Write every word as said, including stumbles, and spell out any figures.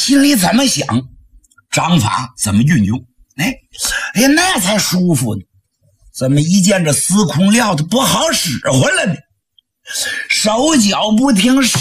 心里怎么想，掌法怎么运用，哎哎呀，那才舒服呢。怎么一见这司空料的不好使唤了呢？手脚不停，